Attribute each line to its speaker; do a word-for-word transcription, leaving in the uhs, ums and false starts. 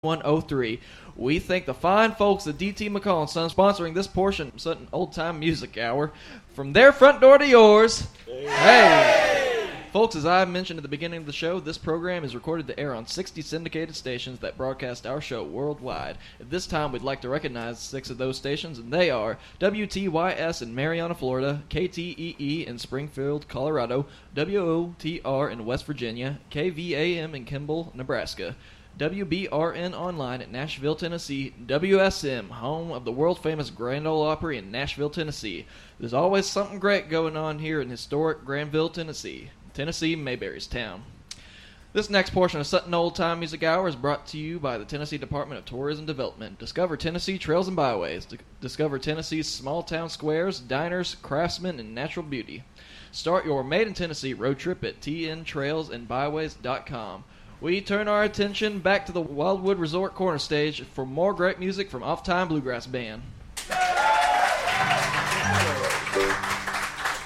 Speaker 1: one oh three. We thank the fine folks at D T McCall and Sons sponsoring this portion of Sutton Old Time Music Hour. From their front door to yours. Hey! hey. Folks, as I mentioned at the beginning of the show, this program is recorded to air on sixty syndicated stations that broadcast our show worldwide. At this time, we'd like to recognize six of those stations, and they are W T Y S in Marianna, Florida, K T E E in Springfield, Colorado, W O T R in West Virginia, K V A M in Kimball, Nebraska, W B R N Online at Nashville, Tennessee, W S M, home of the world-famous Grand Ole Opry in Nashville, Tennessee. There's always something great going on here in historic Granville, Tennessee. Tennessee, Mayberry's town. This next portion of Sutton Old Time Music Hour is brought to you by the Tennessee Department of Tourism Development. Discover Tennessee trails and byways. D- discover Tennessee's small town squares, diners, craftsmen, and natural beauty. Start your Made in Tennessee road trip at t n trails and byways dot com. We turn our attention back to the Wildwood Resort Corner Stage for more great music from Off Time Bluegrass Band.